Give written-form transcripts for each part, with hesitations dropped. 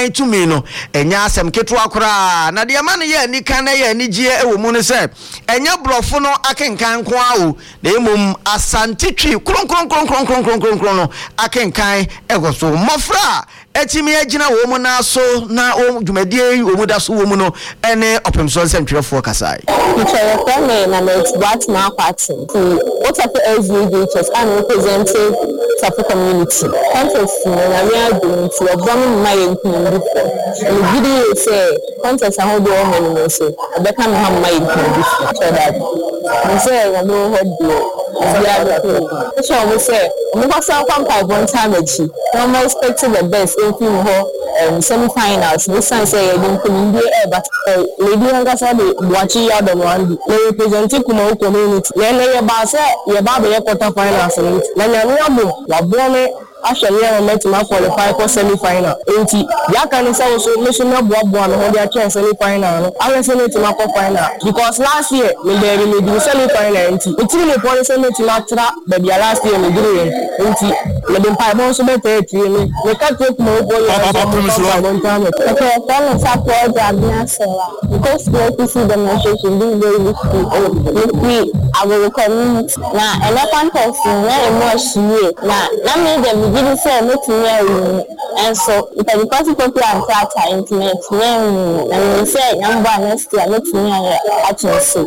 aman tumi no enya asem ketewa kora na de ma no ye ni kan na ye ni gie ewo mu no se enya brofo no akenkan ko awo na emom asante twi kron no akenkan egoso mofra etimi agina wo mu na so na o dwumadie wo mu da so wo mu no ene opemso nsentwerefo kasai Teacher Kwame na it's that na party what of SVHS and representing Safu community contest na we are doing to obam my include the video say contest how do all so abeka no have my include so that we say we no hold you so we say we go say one time achi no expecting the best in semi-finals. This time say you didn't but lady Anga said watching you the one representing Kumo community. Then you say you quarter-finals. Then you actually I met him qualify for semi-final. Ya can say also mission bob one hold their chance semi-final. I was semi to final because last year we do semi-final. It's really important to not trap but last year we do it. We didn't buy more so better. We can't take more boy. Okay, then support the because we see demonstration being very risky. Our community now and that contest very much here. Now that means them didn't say nothing and so it can because people are trying internet and we say number next year nothing actually see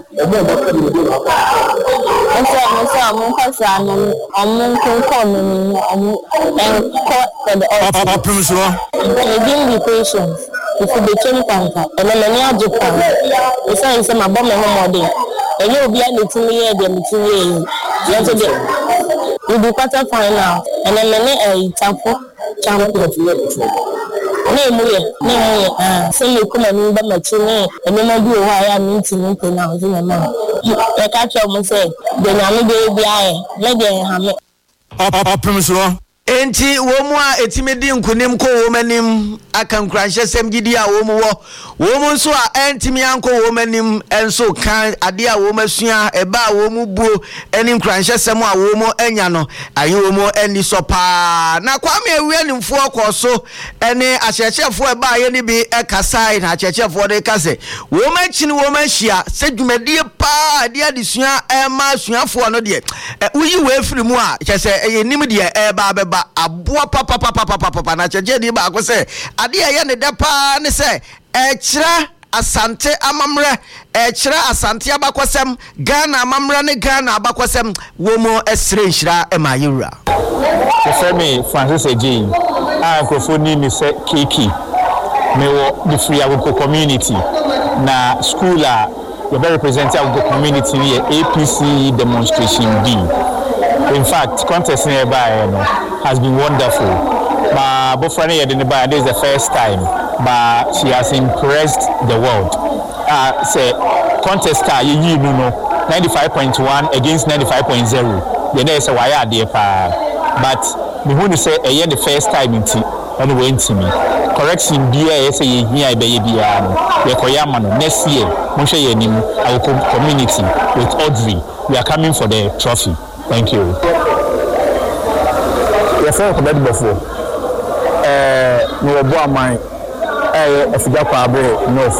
and so I'm and court for the didn't be patient if they change contract and then many Japan we say it's my bomb home day and you'll be able to hear them we do quarter final and then many champion so you come and number machine and then I do why I'm meeting now I catch up and say then I'm baby I enti wo mu a etimedi nkunim ko wo manim akankranshe sem gidi a wo mu nso a entimi anko wo manim enso kan ade a wo masua eba a wo mu buo enim kranshe sem a wo mu enya no ayi wo mu eni so pa na kwame ewianimfo akoso ene ahyechefo eba aye ni bi ekasai na ahyechefo de kase wo machini wo machia se dwumadie pa ade adesua ema suafo no de uyi we firi mu a kyese eyenim de eba aboa papa na cheje di ba ko se ade ye ne da pa ne se ekira asante amamre ekira asante abakosem Ghana amamre ne Ghana abakosem wo mo esre nhira emayura Femi Francis Eji microphone ni se kiki me wo the free Awuko community na school a we represent Awuko community here APC demonstration B. In fact, contest nearby has been wonderful. But Bofrani Yediniba, this is the first time, but she has impressed the world. Say contest you know 95.1 against 90.0. The next why are there but the one say the first time in on went to me. Correction dear say here baby next year our community with Audrey. We are coming for the trophy. Thank you. Yes, sir. Come before. No boy mine. Afija Kwabre North.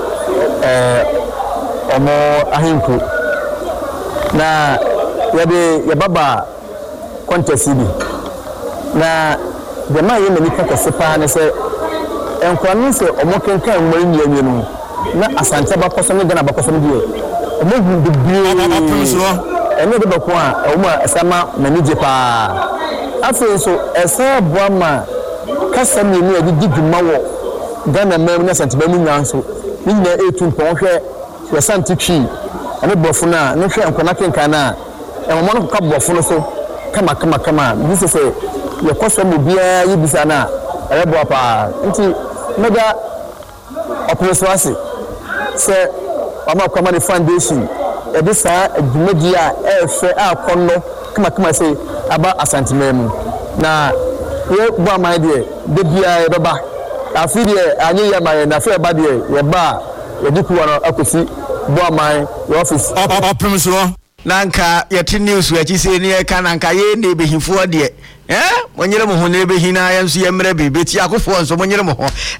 Omo ahinku. Na ya baba contest bi. Na the man ye mani kaka sepa ne se enkwanu se omo kenkan mmari nyanyi no. Na asante ba koso ne gana ba koso ne die. Omo hu bi ene de bako a oma sama manije pa afi so esa boama kasa mi ni adi diduma wo Ghana mem na santeba mu nyanso ni na etu pon hwe we santi twi ene bofo na ne hwe enkona kenkan na enwo no ka bofo no so kama this is ye koso mu bia yi bisa na ere bo pa nti mega opposite se ama kwama the foundation edisa adwumadia efe akono kama say aba asantememu na we bo amai de bia beba afi de anyi ya mai na fe ba de ye ba ediku wono akosi bo amai office opemso nanka yeti news we say ni e ka nanka ye ne behifo de monyere mo ho ne behina ya nso ye mre bibeti akofo nso monyere mo ho